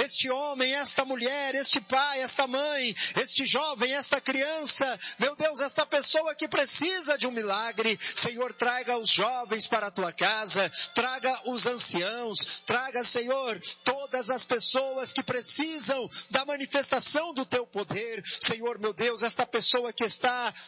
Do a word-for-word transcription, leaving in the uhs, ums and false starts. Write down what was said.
este homem, esta mulher, este pai, esta mãe, este jovem, esta criança, meu Deus, esta pessoa que precisa de um milagre. Senhor, traga os jovens para a tua casa, traga os anciãos, traga, Senhor, todas as pessoas que precisam da manifestação do teu poder. Senhor, meu Deus, esta pessoa que está